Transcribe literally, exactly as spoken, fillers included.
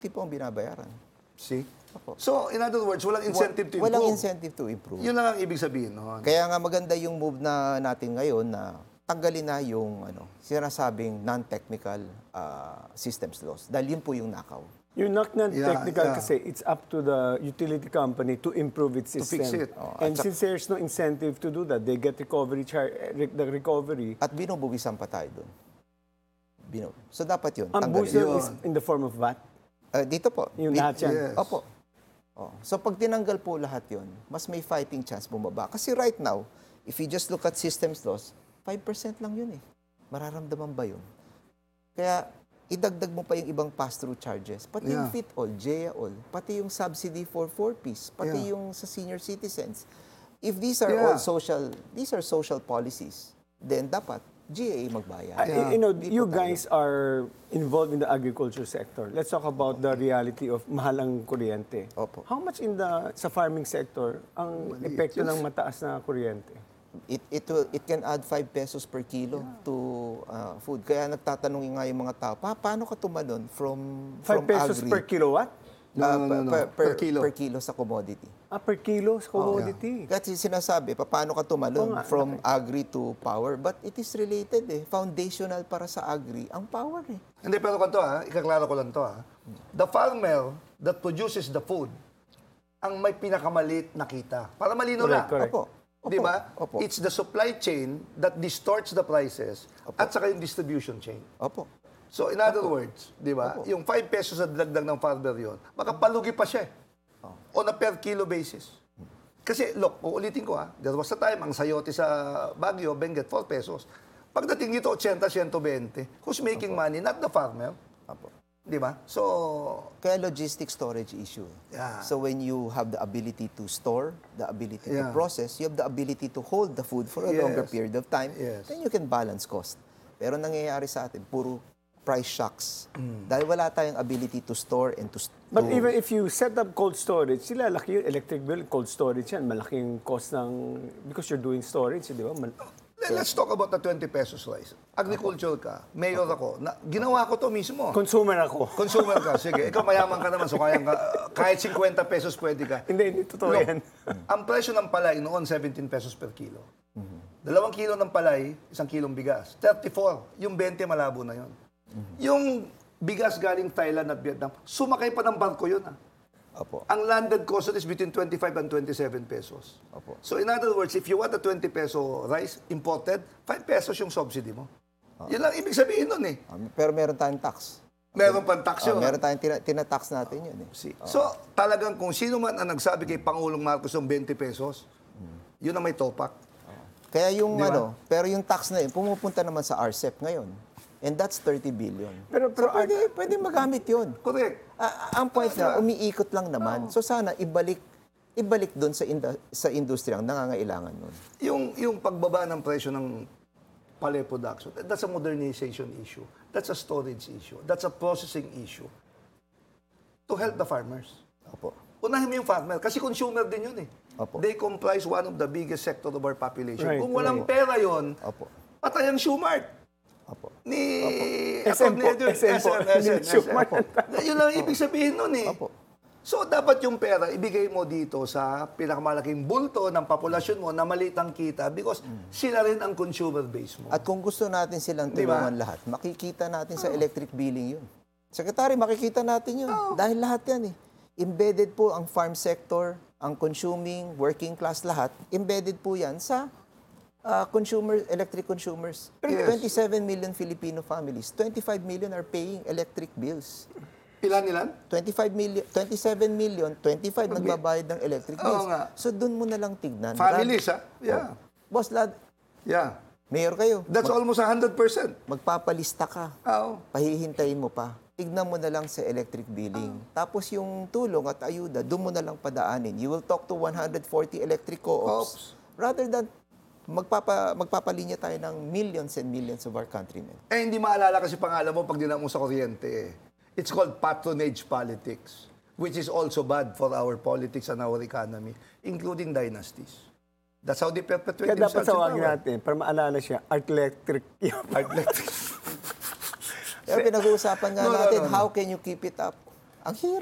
Hindi po ang binabayaran. See? Opo. So, in other words, walang incentive to improve. Walang incentive to improve. Yun lang ang ibig sabihin noon. Kaya nga maganda yung move na natin ngayon na tanggalin na yung ano, sinasabing non-technical uh, systems laws. Dahil yun po yung nakaw. Yung not non-technical Yeah, yeah. kasi it's up to the utility company to improve its To system. fix it. Oh, And at sa- since there's no incentive to do that, they get recovery char- eh, the recovery. At binubuwisan pa tayo doon. Binu so dapat yun. Ang tanggalin. buwisan Yun. is in the form of V A T. Uh, dito po. Yung Bi- lahat yan. Yes. Opo. Oh. So pag tinanggal po lahat yun, mas may fighting chance bumaba. Kasi right now, if you just look at systems loss, five percent lang yun eh. Mararamdaman ba yun? Kaya idagdag mo pa yung ibang pass-through charges. Pati yung Yeah. fit-all, J A all, pati yung subsidy for four-piece, pati Yeah. yung sa senior citizens. If these are Yeah. all social, these are social policies, then dapat G A A magbayad. Uh, Yeah. You know, Hindi you po tayo. guys are involved in the agriculture sector. Let's talk about the reality of mahal ang kuryente. Opo. How much in the sa farming sector ang epekto ng mataas na kuryente? It, it, will- it can add five pesos per kilo to uh, food. Kaya nagtatanong nga yung mga tao, pa, paano ka tumalon from, five from pesos agri? per kilowatt? No, Ah, no, no, per, no. per, Per per kilo. per kilo sa commodity. Ah, per kilo sa commodity. Kasi sinasabi, pa, paano ka tumalon Oo nga, from agri to power? But it is related eh. Foundational para sa agri ang power eh. Hindi, pero kanto ha, ikaklaro ko lang to ha. The farmer that produces the food, ang may pinakamalit na kita. Para malino Correct, lang. correct. Opo. Opo. Di ba? Opo. It's the supply chain that distorts the prices at saka yung distribution chain. Opo. So in other words, di ba? Yung five pesos sa dagdag ng farmer yon, makapalugi pa siya eh. On a per kilo basis. Kasi look, uulitin ko ha, there was a time ang sayote sa Baguio, Benguet, four pesos. Pagdating dito, eighty, one twenty. Who's making money? Not the farmer. Opo. Di ba? So, Kaya logistic storage issue. Yeah. So when you have the ability to store, the ability Yeah. to process, you have the ability to hold the food for a Yes. longer period of time, Yes. then you can balance cost. Pero nangyayari sa atin, puro price shocks. Mm. Dahil wala tayong ability to store and to... But to- even if you set up cold storage, sila laki yung electric bill, cold storage yan. Malaking cost ng, because you're doing storage, di ba? Mal- let's talk about the twenty pesos rice. Agriculture ka, mayor ako, na, ginawa ko to mismo. Consumer ako. Consumer ka, sige. Ikaw mayaman ka naman, so kaya ka, kahit fifty pesos pwede ka. Hindi, hindi totoo Look, yan. ang presyo ng palay noon, seventeen pesos per kilo. Dalawang kilo ng palay, isang kilong bigas. thirty-four. Yung twenty, malabo na yon. Yung bigas galing Thailand at Vietnam, sumakay pa ng barko yun. Ah. Opo. Ang landed cost is between twenty-five and twenty-seven pesos. Opo. So in other words, if you want a twenty peso rice imported, five pesos yung subsidy mo. Yun lang ibig sabihin nun eh. Um, pero meron tayong tax. Meron pang tax Uh, yun. meron tayong tina- tinatax natin yun eh. See? So talagang kung sino man ang nagsabi kay Pangulong Marcos ng twenty pesos, yun ang may topak. Kaya yung Di ba? ano, pero yung tax na yun, pumupunta naman sa R C E P ngayon. And that's thirty billion. Pero, pero So, pwede, pwede magamit yun. Correct. Ah, ang point na, umiikot lang naman. So sana ibalik ibalik doon sa inda, sa industriya ang nangangailangan nun. Yung, yung pagbaba ng presyo ng palay production, that's a modernization issue. That's a storage issue. That's a processing issue. To help the farmers. Opo. Unahin mo yung farmer, kasi consumer din yun eh. Opo. They comprise one of the biggest sector of our population. Right, Kung walang right. pera yon, Opo. patay ang Shoemart. Opo. Ni S M po, Atty. S M po, S M, hindi Shoemart. Yun lang ibig sabihin nun eh. Opo. So, dapat yung pera, ibigay mo dito sa pinakamalaking bulto ng populasyon mo na maliit ang kita because sila rin ang consumer base mo. At kung gusto natin silang Di ba? tulungan lahat, makikita natin sa electric billing yun. Secretary, makikita natin yun. Dahil lahat yan eh. Embedded po ang farm sector, ang consuming, working class lahat, embedded po yan sa uh, consumer, electric consumers. Yes. twenty-seven million Filipino families, twenty-five million are paying electric bills. Ilan ilan? twenty-five million, twenty-seven million, twenty-five nagbabayad ng electric Oo bills. nga. So doon mo na lang tignan. Families, ha? Rab- Yeah. Oh. Boss Lad, Yeah. mayor kayo. That's almost one hundred percent. Magpapalista ka. Oo. Pahihintayin mo pa. Tignan mo na lang sa electric billing. Tapos yung tulong at ayuda, doon mo na lang padaanin. You will talk to one hundred forty electric co-ops. Rather than magpapa, magpapalinya tayo ng millions and millions of our countrymen. Eh, hindi maalala kasi pangalan mo pag dinamo sa kuryente eh. It's called patronage politics, which is also bad for our politics and our economy, including dynasties. That's how they perpetuate Kaya dapat themselves in tawagin power. natin, para maalala siya, art electric. Art electric. Pero pinag-uusapan nga No, no, natin, no, no. how can you keep it up? Ang hirap.